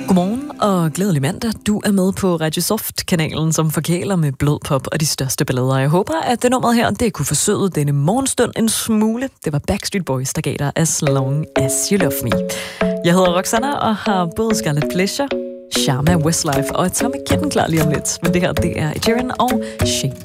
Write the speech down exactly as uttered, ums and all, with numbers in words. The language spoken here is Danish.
Godmorgen og glædelig mandag. Du er med på Radio Soft-kanalen, som forkæler med blød pop og de største ballader. Jeg håber, at det nummeret her, det kunne forsøge denne morgenstund en smule. Det var Backstreet Boys, der gav dig As Long As You Love Me. Jeg hedder Roxanna og har både Scarlet Pleasure, Sharma, Westlife og Atomic Kitten klar lige om lidt. Men det her, det er Ed Sheeran og Shake